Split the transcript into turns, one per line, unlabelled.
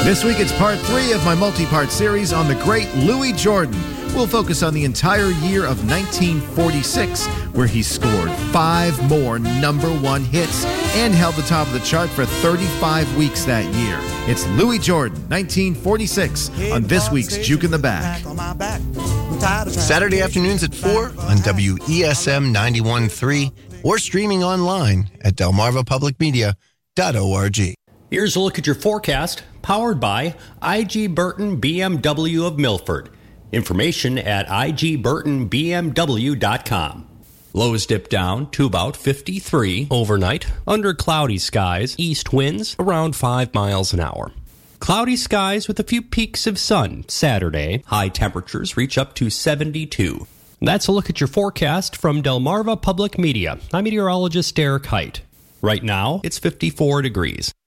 This week it's part 3 of my multi-part series on the great Louis Jordan. We'll focus on the entire year of 1946, where he scored 5 more number 1 hits and held the top of the chart for 35 weeks that year. It's Louis Jordan, 1946, on this week's Juke in the Back.
Saturday afternoons at 4 on WESM 91.3 or streaming online at delmarvapublicmedia.org.
Here's a look at your forecast, powered by I.G. Burton BMW of Milford. Information at igburtonbmw.com. Lows dip down to about 53 overnight. Under cloudy skies, east winds around 5 miles an hour. Cloudy skies with a few peaks of sun Saturday. High temperatures reach up to 72. That's a look at your forecast from Delmarva Public Media. I'm meteorologist Derek Height. Right now, it's 54 degrees.